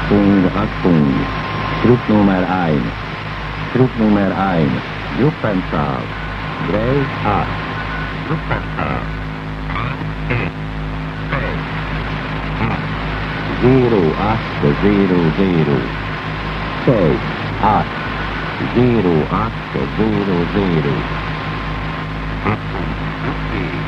Achtung. Groep nummer 1. Groep nummer 1. Gruppenzahl 3, 8. Gruppenzahl 1, 0, 8, 0, 0. 6, 8, 0, 8, 0, 0.